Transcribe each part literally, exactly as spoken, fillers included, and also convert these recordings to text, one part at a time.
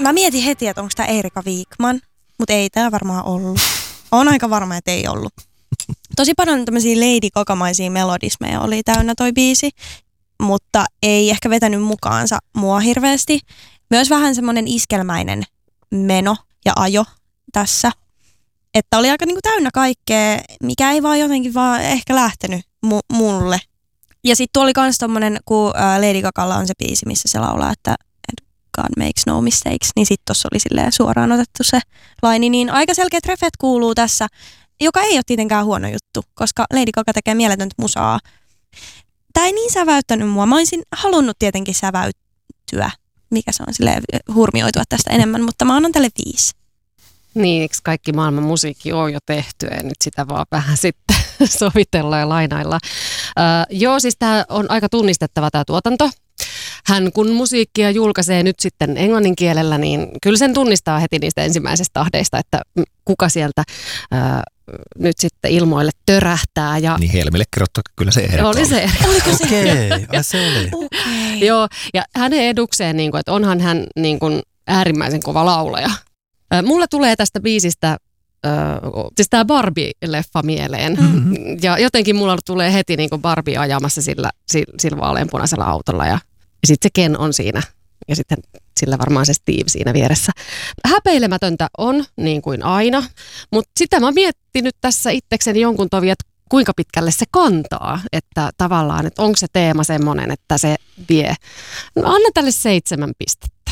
mä mietin heti, että onko tämä Erika Wikman, mutta ei tämä varmaan ollut. On aika varma, että ei ollut. Tosi paljon tämmöisiä Lady Gaga-maisia melodismeja oli täynnä toi biisi, mutta ei ehkä vetänyt mukaansa mua hirveästi. Myös vähän semmoinen iskelmäinen meno ja ajo tässä. Että oli aika niinku täynnä kaikkea, mikä ei vaan jotenkin vaan ehkä lähtenyt mu- mulle. Ja sitten tuo oli kans tommonen, kun Lady Gagalla on se biisi, missä se laulaa, että God makes no mistakes, niin sitten tuossa oli silleen suoraan otettu se laini. Niin aika selkeät refet kuuluu tässä, joka ei ole tietenkään huono juttu, koska Lady Gaga tekee mieletöntä musaa. Tää ei niin säväyttänyt mua. Mä olisin halunnut tietenkin säväyttyä, mikä se on silleen hurmioitua tästä enemmän, mutta mä annan tälle viisi. Niin, eikö kaikki maailman musiikki on jo tehty ja nyt sitä vaan vähän sitten sovitellaan ja lainaillaan. Uh, joo, siis tämä on aika tunnistettava tämä tuotanto. Hän kun musiikkia julkaisee nyt sitten englannin kielellä, niin kyllä sen tunnistaa heti niistä ensimmäisestä tahdeista, että kuka sieltä uh, nyt sitten ilmoille törähtää. Ja niin Helmille kirjoittaa kyllä se Erika. Oli se Erika. Oliko se? Okei, okay. se oli. Okay. Joo, ja hänen edukseen, niin kuin, että onhan hän niin kuin äärimmäisen kova laulaja. Mulle tulee tästä biisistä, äh, siis tämä Barbie-leffa mieleen. Mm-hmm. Ja jotenkin mulla tulee heti niin kuin Barbie ajamassa sillä, sillä, sillä vaaleanpunaisella autolla. Ja, ja sitten se Ken on siinä. Ja sitten sillä varmaan se Steve siinä vieressä. Häpeilemätöntä on, niin kuin aina. Mutta sitä mä oon miettinyt tässä itsekseni jonkun tovi, että kuinka pitkälle se kantaa. Että tavallaan, että onko se teema semmoinen, että se vie. No, anna tälle seitsemän pistettä.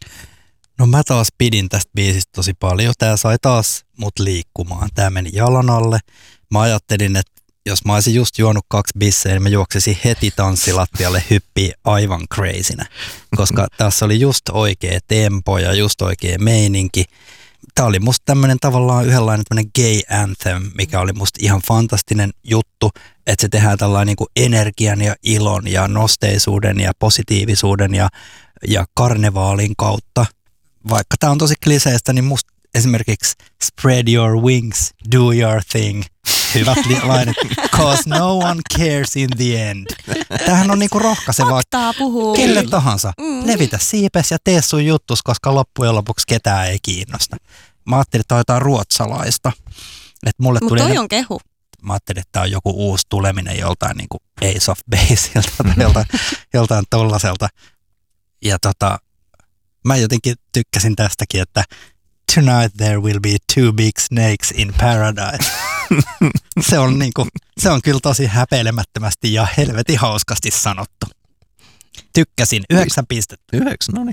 No mä taas pidin tästä biisistä tosi paljon. Tää sai taas mut liikkumaan. Tää meni jalan alle. Mä ajattelin, että jos mä olisin just juonut kaksi bisseä, niin mä juoksisin heti tanssilattialle hyppiä aivan crazynä. Koska tässä oli just oikea tempo ja just oikea meininki. Tää oli musta tämmönen tavallaan yhdenlainen tämmönen gay anthem, mikä oli musta ihan fantastinen juttu. Että se tehdään tällainen niin kuin energian ja ilon ja nosteisuuden ja positiivisuuden ja, ja karnevaalin kautta. Vaikka tämä on tosi kliseistä, niin musta esimerkiksi spread your wings, do your thing. Hyvät lainat, cause no one cares in the end. Tämähän on niinku rohkaisevaa. Faktaa puhuu. Kelle tahansa. Mm. Levitä siipes ja tee sun juttus, koska loppujen lopuksi ketään ei kiinnosta. Mä ajattelin, että tämä on jotain ruotsalaista. Mutta toi on kehu. Mä ajattelin, että tämä on joku uusi tuleminen joltain niinku Ace of Baseilta tai joltain, joltain tollaselta. Ja tota... Mä jotenkin tykkäsin tästäkin, että tonight there will be two big snakes in paradise. se, on niinku, se on kyllä tosi häpeilemättömästi ja helvetin hauskasti sanottu. Tykkäsin. Yhdeksän pistettä. Yhdeksän, no niin.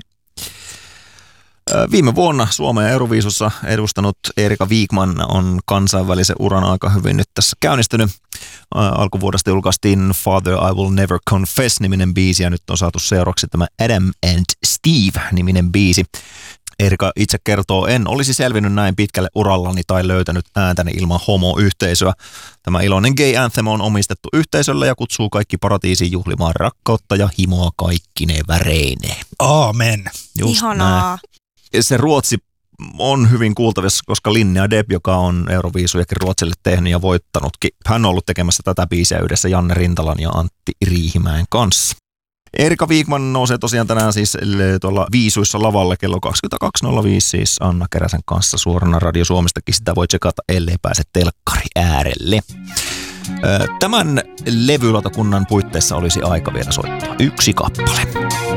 Viime vuonna Suomea ja Euroviisussa edustanut Erika Wikman on kansainvälisen uran aika hyvin nyt tässä käynnistynyt. Alkuvuodesta julkaistiin Father I Will Never Confess-niminen biisi ja nyt on saatu seuraavaksi tämä Adam and Steve-niminen biisi. Erika itse kertoo, en olisi selvinnyt näin pitkälle urallani tai löytänyt ääntäni ilman homo-yhteisöä. Tämä iloinen gay anthem on omistettu yhteisölle ja kutsuu kaikki paratiisiin juhlimaan rakkautta ja himoa kaikkine väreineen. Aamen. Just ihanaa. Näin. Se ruotsi on hyvin kuultavissa, koska Linnea Deb, joka on Euroviisujakin Ruotsille tehnyt ja voittanutkin, hän on ollut tekemässä tätä biisiä yhdessä Janne Rintalan ja Antti Riihimäen kanssa. Erika Wikman nousee tosiaan tänään siis tuolla Viisuissa lavalle kello kaksikymmentäkaksi nolla viisi siis Anna Keräsen kanssa suorana Radio Suomestakin. Sitä voi tsekata, ellei pääse telkkari äärelle. Tämän levylautakunnan puitteissa olisi aika vielä soittaa yksi kappale.